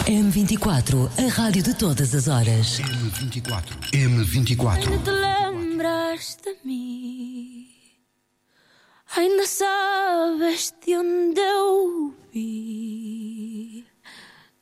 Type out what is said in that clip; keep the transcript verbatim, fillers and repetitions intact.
M vinte e quatro, a rádio de todas as horas. M vinte e quatro. M vinte e quatro. Ainda te lembras de mim? Ainda sabes de